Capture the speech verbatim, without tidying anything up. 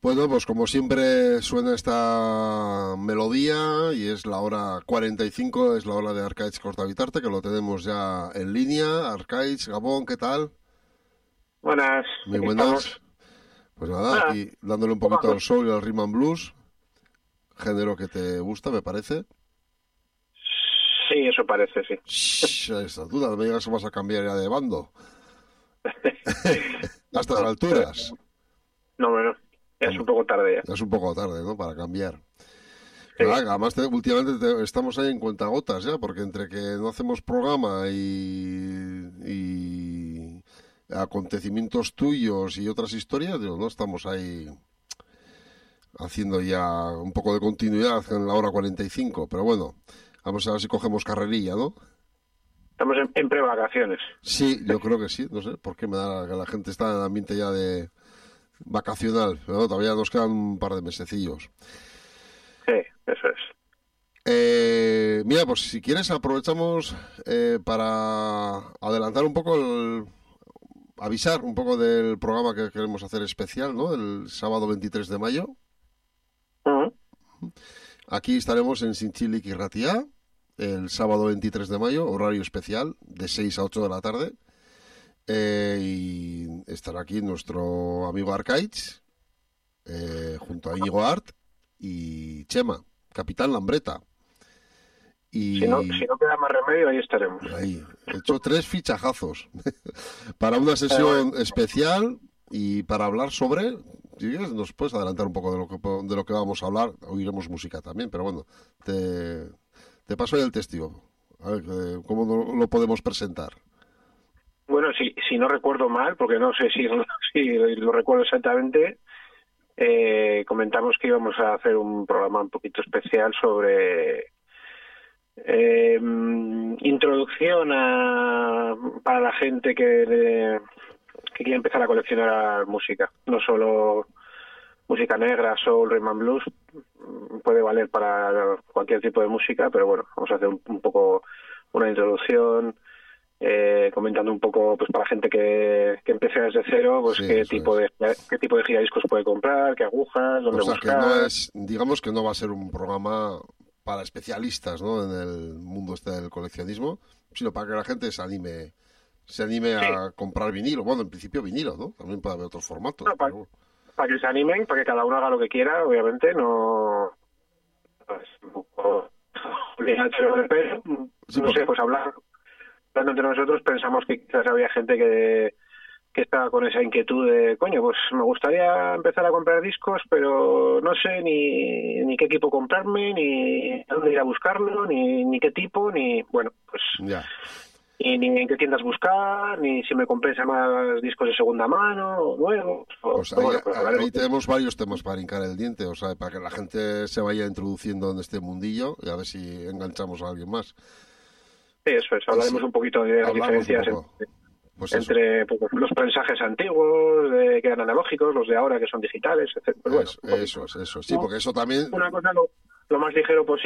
Bueno, pues como siempre suena esta melodía y es la hora cuarenta y cinco, es la hora de Arcaiz Cortavitarte, que lo tenemos ya en línea. Arcaiz, Gabón, ¿qué tal? Buenas, Muy aquí estamos. buenas. Pues nada, Ah, aquí dándole un poco a poquito al poco. soul y al rhythm and blues, género que te gusta, me parece. Sí, eso parece, sí. Shh, esa duda, no me digas que vas a cambiar ya de bando. A estas No, pero- alturas. no, bueno, ya es un Hombre, poco tarde ya. ya es un poco tarde, ¿no? Para cambiar. Sí, Nada, además te- últimamente te- estamos ahí en cuentagotas ya, porque entre que no hacemos programa y, y acontecimientos tuyos y otras historias, digo, no estamos ahí haciendo ya un poco de continuidad en la hora cuarenta y cinco, pero bueno, vamos a ver si cogemos carrerilla, ¿no? estamos en, en prevacaciones. Sí, yo creo que sí, no sé por qué me da que la gente está en el ambiente ya de vacacional, pero no, todavía nos quedan un par de mesecillos. Sí, eso es. Eh, mira, pues si quieres aprovechamos eh, para adelantar un poco, el, avisar un poco del programa que queremos hacer especial, ¿no? El sábado veintitrés de mayo. Ujú. Aquí estaremos en Sinchilik y Ratia, el sábado veintitrés de mayo, horario especial, de seis a ocho de la tarde. Eh, y estará aquí nuestro amigo Arcaiz, eh, junto a Íñigo Art y Chema, Capitán Lambreta. Si no, Y si no queda más remedio, ahí estaremos. ahí, he hecho tres fichajazos para una Eh, bueno, sesión especial y para hablar sobre, si quieres, nos puedes adelantar un poco de lo que, de lo que vamos a hablar. Oiremos música también, pero bueno, te, te paso ahí el testigo. A ver, eh, ¿cómo lo, lo podemos presentar? bueno, si, si no recuerdo mal, porque no sé si, si lo recuerdo exactamente, eh, comentamos que íbamos a hacer un programa un poquito especial sobre eh, introducción a, para la gente que, que quiere empezar a coleccionar música, no solo música negra, soul, rhythm and blues, puede valer para cualquier tipo de música, pero bueno, vamos a hacer un, un poco una introducción, eh, comentando un poco, pues para gente que, que empiece desde cero, pues Sí, qué eso tipo es. de qué tipo de giradiscos puede comprar, qué agujas, O dónde sea, que no buscar. es, digamos que no va a ser un programa para especialistas, ¿no? En el mundo este del coleccionismo, sino para que la gente se anime, se anime Sí, a comprar vinilo. Bueno, en principio vinilo, ¿no? También puede haber otros formatos, no, para, pero bueno. para que se animen, para que cada uno haga lo que quiera, obviamente, no es un poco obligatorio, pero Sí, no porque sé, pues hablar, hablando entre nosotros, pensamos que quizás había gente que que estaba con esa inquietud de, coño, pues me gustaría empezar a comprar discos, pero no sé ni, ni qué equipo comprarme, ni a dónde ir a buscarlo, ni, ni qué tipo, ni, bueno, pues, ya. y ni en qué tiendas buscar, ni si me compensa más discos de segunda mano, o nuevos, o, Pues ahí, bueno, pues ahí hablaremos. tenemos varios temas para hincar el diente, o sea, para que la gente se vaya introduciendo en este mundillo y a ver si enganchamos a alguien más. Sí, eso es, Y hablaremos si un poquito de las hablamos un diferencias poco, entre, pues eso, entre pues, los mensajes antiguos, de, que eran analógicos, los de ahora que son digitales, etcétera. Pues bueno, eso, un eso poquito. es, eso. Sí, No, porque eso también, una cosa lo, lo más ligero posible.